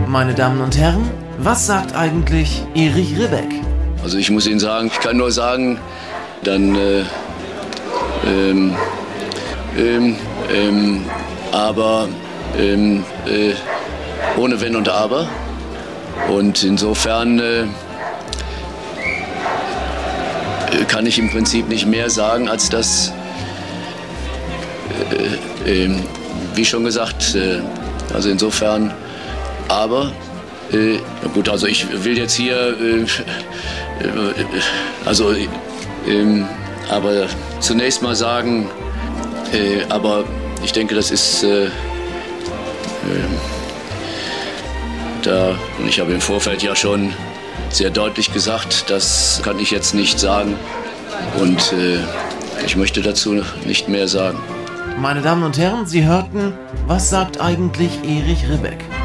Meine Damen und Herren, was sagt eigentlich Erich Ribbeck? Also ich muss Ihnen sagen, ich kann nur sagen, dann aber ohne Wenn und Aber. Und insofern kann ich im Prinzip nicht mehr sagen, als das, wie schon gesagt, also insofern, aber, gut, also ich will jetzt hier, aber zunächst mal sagen, aber ich denke, das ist da, und ich habe im Vorfeld ja schon sehr deutlich gesagt, das kann ich jetzt nicht sagen und ich möchte dazu nicht mehr sagen. Meine Damen und Herren, Sie hörten, was sagt eigentlich Erich Ribbeck?